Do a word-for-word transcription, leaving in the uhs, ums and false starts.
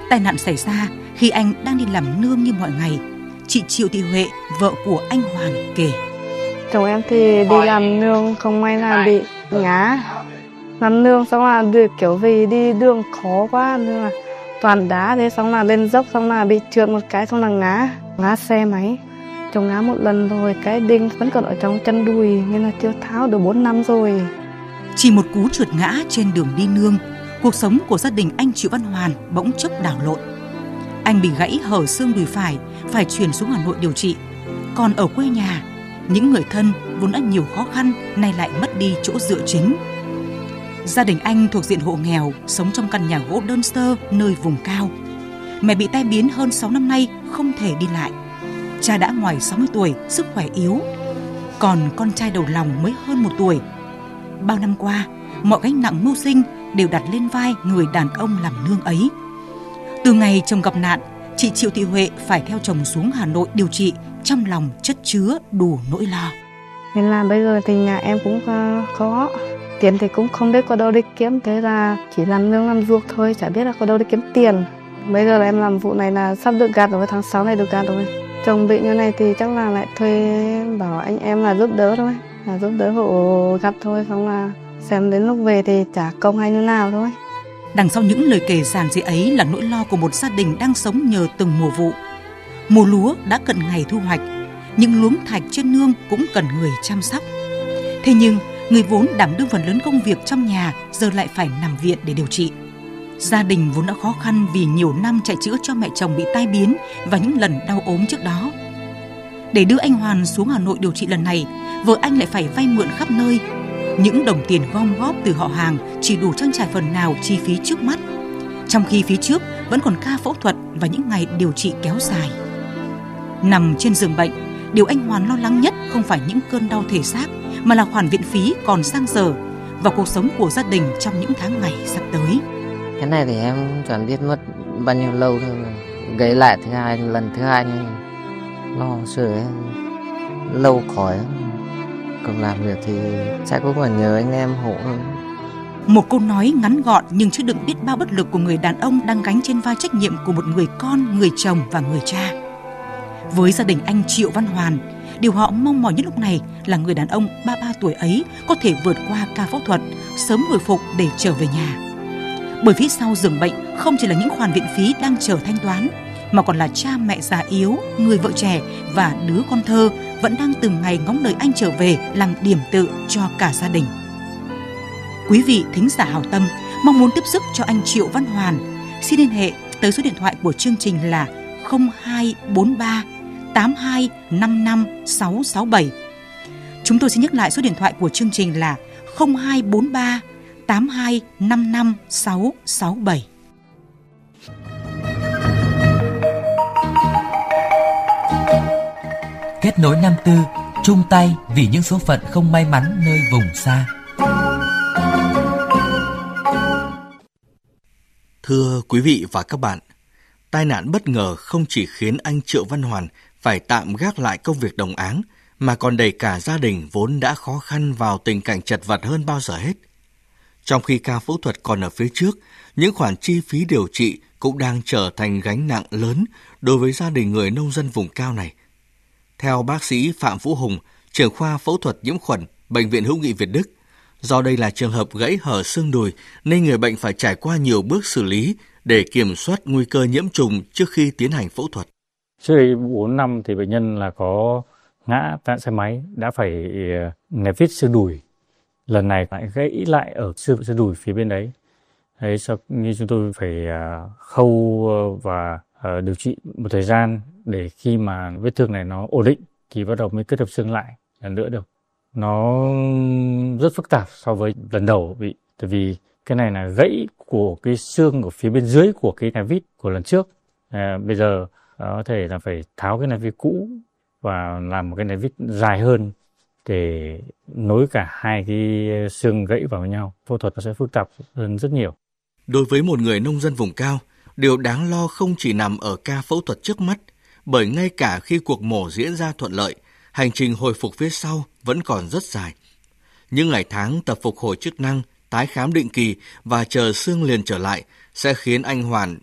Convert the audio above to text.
Tai nạn xảy ra khi anh đang đi làm nương như mọi ngày. Chị Triệu Thị Huệ, vợ của anh Hoàn kể. Chồng em thì đi làm nương, không may là bị ngã. Làm nương xong là được kiểu vì đi đường khó quá nên là toàn đá, thế xong là lên dốc xong là bị trượt một cái xong là ngã, ngã xe máy. Chồng ngã một lần rồi, cái đinh vẫn còn ở trong chân đùi nên là chưa tháo được bốn năm rồi. Chỉ một cú trượt ngã trên đường đi nương, cuộc sống của gia đình anh Triệu Văn Hoàn bỗng chốc đảo lộn. Anh bị gãy hở xương đùi phải, phải chuyển xuống Hà Nội điều trị. Còn ở quê nhà, những người thân vốn đã nhiều khó khăn nay lại mất đi chỗ dựa chính. Gia đình anh thuộc diện hộ nghèo, sống trong căn nhà gỗ đơn sơ nơi vùng cao. Mẹ bị tai biến hơn sáu năm nay, không thể đi lại. Cha đã ngoài sáu mươi tuổi, sức khỏe yếu. Còn con trai đầu lòng mới hơn một tuổi. Bao năm qua, mọi gánh nặng mưu sinh đều đặt lên vai người đàn ông làm nương ấy. Từ ngày chồng gặp nạn, chị Triệu Thị Huệ phải theo chồng xuống Hà Nội điều trị, trong lòng chất chứa đủ nỗi lo. Nên là bây giờ thì nhà em cũng khó, tiền thì cũng không biết có đâu đi kiếm, thế là chỉ làm nương làm ruộng thôi, chả biết là có đâu đi kiếm tiền. Bây giờ là em làm vụ này là sắp được gặt rồi, tháng sáu này được gặt rồi. Chồng bị như này thì chắc là lại thuê bảo anh em là giúp đỡ thôi, là giúp đỡ hộ gặt thôi, xong là xem đến lúc về thì trả công hay như nào thôi. Đằng sau những lời kể giản dị ấy là nỗi lo của một gia đình đang sống nhờ từng mùa vụ. Mùa lúa đã cận ngày thu hoạch, những luống thạch trên nương cũng cần người chăm sóc. Thế nhưng, người vốn đảm đương phần lớn công việc trong nhà giờ lại phải nằm viện để điều trị. Gia đình vốn đã khó khăn vì nhiều năm chạy chữa cho mẹ chồng bị tai biến và những lần đau ốm trước đó. Để đưa anh Hoàn xuống Hà Nội điều trị lần này, vợ anh lại phải vay mượn khắp nơi. Những đồng tiền gom góp từ họ hàng chỉ đủ trang trải phần nào chi phí trước mắt, trong khi phía trước vẫn còn ca phẫu thuật và những ngày điều trị kéo dài. Nằm trên giường bệnh, điều anh Hoàn lo lắng nhất không phải những cơn đau thể xác, mà là khoản viện phí còn dang dở và cuộc sống của gia đình trong những tháng ngày sắp tới. Cái này thì em chẳng biết mất bao nhiêu lâu thôi, gãy lại thứ hai lần thứ hai nhưng lo sợ lâu khỏi. Còn làm việc thì chắc cũng phải nhờ anh em hộ thôi. Một câu nói ngắn gọn nhưng chứa đựng biết bao bất lực của người đàn ông đang gánh trên vai trách nhiệm của một người con, người chồng và người cha. Với gia đình anh Triệu Văn Hoàn, điều họ mong mỏi nhất lúc này là người đàn ông ba mươi ba tuổi ấy có thể vượt qua ca phẫu thuật, sớm hồi phục để trở về nhà. Bởi phía sau giường bệnh không chỉ là những khoản viện phí đang chờ thanh toán, mà còn là cha mẹ già yếu, người vợ trẻ và đứa con thơ vẫn đang từng ngày ngóng đợi anh trở về làm điểm tựa cho cả gia đình. Quý vị thính giả hảo tâm mong muốn tiếp sức cho anh Triệu Văn Hoàn, xin liên hệ tới số điện thoại của chương trình là không hai bốn ba tám hai năm năm sáu sáu bảy. Chúng tôi xin nhắc lại số điện thoại của chương trình là không hai bốn ba tám hai năm năm sáu sáu bảy. Kết nối năm tư, chung tay vì những số phận không may mắn nơi vùng xa. Thưa quý vị và các bạn, tai nạn bất ngờ không chỉ khiến anh Triệu Văn Hoàn phải tạm gác lại công việc đồng áng, mà còn đẩy cả gia đình vốn đã khó khăn vào tình cảnh chật vật hơn bao giờ hết. Trong khi ca phẫu thuật còn ở phía trước, những khoản chi phí điều trị cũng đang trở thành gánh nặng lớn đối với gia đình người nông dân vùng cao này. Theo bác sĩ Phạm Vũ Hùng, trưởng khoa phẫu thuật nhiễm khuẩn, Bệnh viện Hữu nghị Việt Đức, do đây là trường hợp gãy hở xương đùi nên người bệnh phải trải qua nhiều bước xử lý để kiểm soát nguy cơ nhiễm trùng trước khi tiến hành phẫu thuật. Trước đây bốn năm thì bệnh nhân là có ngã tai nạn xe máy, đã phải nẹp vít xương đùi. Lần này lại gãy lại ở xương xương đùi phía bên đấy. Đấy, sau như chúng tôi phải khâu và điều trị một thời gian để khi mà vết thương này nó ổn định thì bắt đầu mới kết hợp xương lại lần nữa được. Nó rất phức tạp so với lần đầu bị, tại vì cái này là gãy của cái xương ở phía bên dưới của cái nẹp vít của lần trước. À, bây giờ có thể là phải tháo cái nẹp vít cũ và làm một cái nẹp vít dài hơn để nối cả hai cái xương gãy vào với nhau. Phẫu thuật nó sẽ phức tạp hơn rất nhiều. Đối với một người nông dân vùng cao, điều đáng lo không chỉ nằm ở ca phẫu thuật trước mắt, bởi ngay cả khi cuộc mổ diễn ra thuận lợi, hành trình hồi phục phía sau vẫn còn rất dài. Những ngày tháng tập phục hồi chức năng, tái khám định kỳ và chờ xương liền trở lại sẽ khiến anh Hoàn